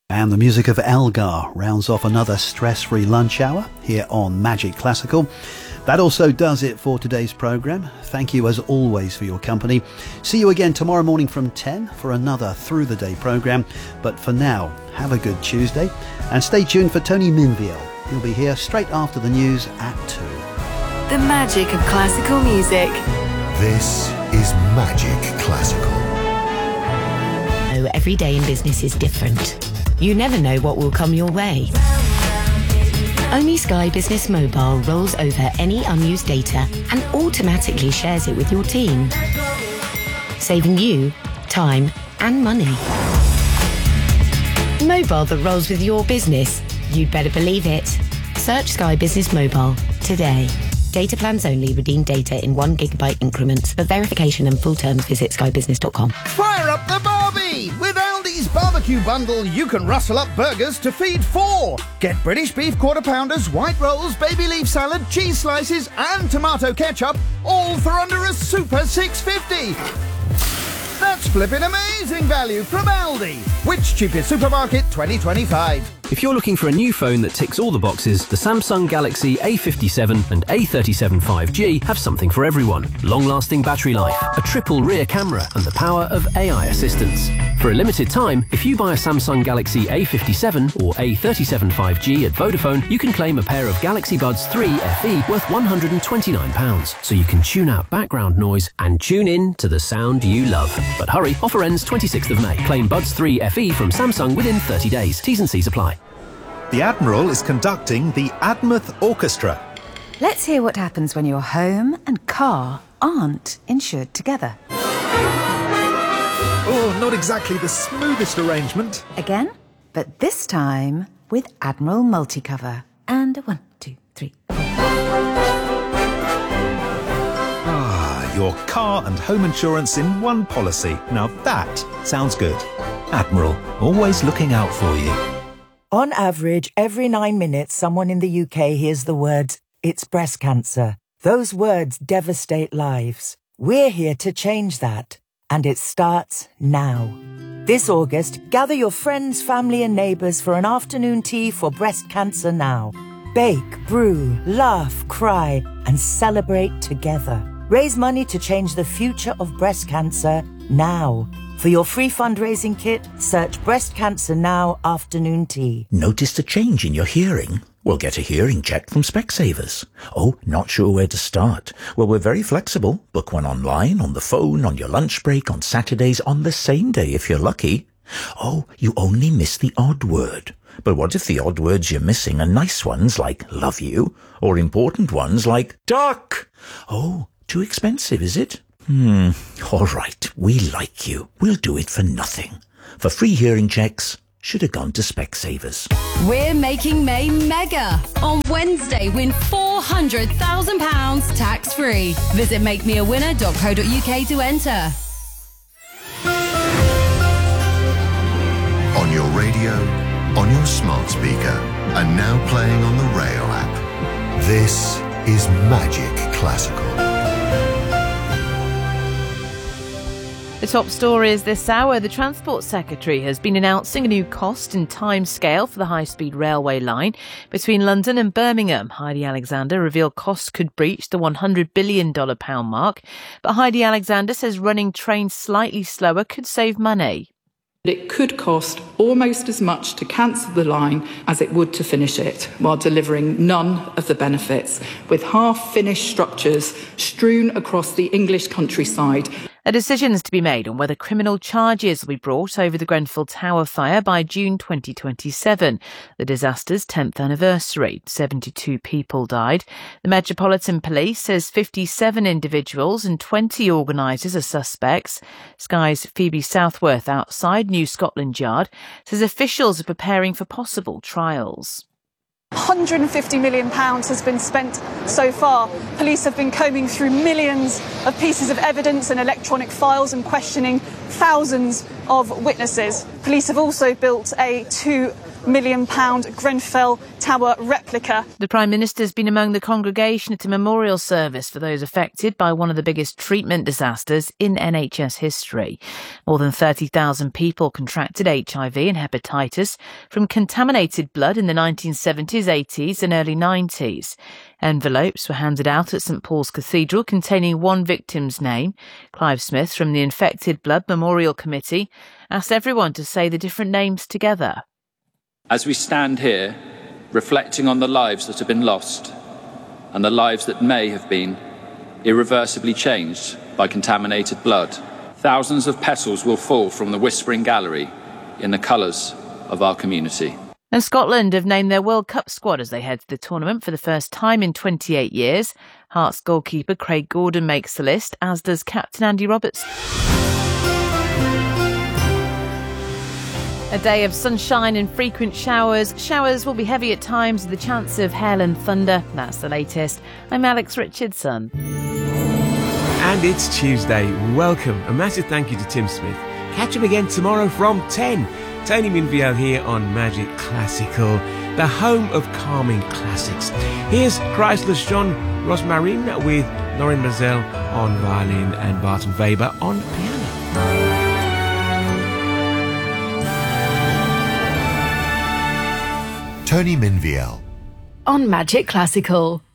And the music of Elgar rounds off another stress-free lunch hour here on Magic Classical. That also does it for today's programme. Thank you as always for your company. See you again tomorrow morning from 10 for another Through the Day programme. But for now, have a good Tuesday and stay tuned for Tony Minviel. He'll be here straight after the news at 2. The magic of classical music. This is Magic Classical. Oh, every day in business is different. You never know what will come your way. Only Sky Business Mobile rolls over any unused data and automatically shares it with your team, saving you time and money. Mobile that rolls with your business. You'd better believe it. Search Sky Business Mobile today. Data plans only. Redeem data in 1 GB increments. For verification and full terms, visit skybusiness.com. Fire up the barbie! With Aldi's barbecue bundle, you can rustle up burgers to feed 4. Get British beef quarter pounders, white rolls, baby leaf salad, cheese slices and tomato ketchup, all for under a super $6.50. That's flipping amazing value from Aldi. Which cheapest supermarket 2025? If you're looking for a new phone that ticks all the boxes, the Samsung Galaxy A57 and A37 5G have something for everyone. Long-lasting battery life, a triple rear camera and the power of AI assistance. For a limited time, if you buy a Samsung Galaxy A57 or A37 5G at Vodafone, you can claim a pair of Galaxy Buds 3 FE worth £129, so you can tune out background noise and tune in to the sound you love. But hurry, offer ends 26th of May. Claim Buds 3 FE from Samsung within 30 days. T's and C's apply. The Admiral is conducting the Admouth Orchestra. Let's hear what happens when your home and car aren't insured together. Oh, not exactly the smoothest arrangement. Again, but this time with Admiral Multicover. And 1, 2, 3, 4. Ah, your car and home insurance in one policy. Now that sounds good. Admiral, always looking out for you. On average, every 9 minutes, someone in the UK hears the words, "It's breast cancer." Those words devastate lives. We're here to change that. And it starts now. This August, gather your friends, family and neighbours for an afternoon tea for breast cancer now. Bake, brew, laugh, cry and celebrate together. Raise money to change the future of breast cancer now. For your free fundraising kit, search Breast Cancer Now Afternoon Tea. Noticed a change in your hearing? Well, get a hearing check from Specsavers. Oh, not sure where to start? Well, we're very flexible. Book one online, on the phone, on your lunch break, on Saturdays, on the same day if you're lucky. Oh, you only miss the odd word. But what if the odd words you're missing are nice ones like love you, or important ones like duck? Oh, too expensive, is it? All right, we like you. We'll do it for nothing. For free hearing checks, should have gone to Specsavers. We're making May mega. On Wednesday, win £400,000 tax-free. Visit makemeawinner.co.uk to enter. On your radio, on your smart speaker, and now playing on the Rail app. This is Magic Classical. The top stories this hour. The Transport Secretary has been announcing a new cost and time scale for the high-speed railway line between London and Birmingham. Heidi Alexander revealed costs could breach the £100 billion mark. But Heidi Alexander says running trains slightly slower could save money. It could cost almost as much to cancel the line as it would to finish it, while delivering none of the benefits, with half-finished structures strewn across the English countryside. A decision is to be made on whether criminal charges will be brought over the Grenfell Tower fire by June 2027, the disaster's 10th anniversary. 72 people died. The Metropolitan Police says 57 individuals and 20 organisers are suspects. Sky's Phoebe Southworth outside New Scotland Yard says officials are preparing for possible trials. £150 million has been spent so far. Police have been combing through millions of pieces of evidence and electronic files and questioning thousands of witnesses. Police have also built a 2 million Grenfell Tower replica. The Prime Minister's been among the congregation at a memorial service for those affected by one of the biggest treatment disasters in NHS history. More than 30,000 people contracted HIV and hepatitis from contaminated blood in the 1970s, 80s and early 90s. Envelopes were handed out at St Paul's Cathedral containing one victim's name. Clive Smith from the Infected Blood Memorial Committee asked everyone to say the different names together. As we stand here, reflecting on the lives that have been lost and the lives that may have been irreversibly changed by contaminated blood, thousands of petals will fall from the Whispering Gallery in the colours of our community. And Scotland have named their World Cup squad as they head to the tournament for the first time in 28 years. Hearts goalkeeper Craig Gordon makes the list, as does captain Andy Roberts. A day of sunshine and frequent showers. Showers will be heavy at times with a chance of hail and thunder. That's the latest. I'm Alex Richardson. And it's Tuesday. Welcome. A massive thank you to Tim Smith. Catch him again tomorrow from 10. Tony Minville here on Magic Classical, the home of calming classics. Here's Chrysler's John Rosmarin with Lauren Mazel on violin and Barton Weber on piano. Tony Minville On Magic Classical.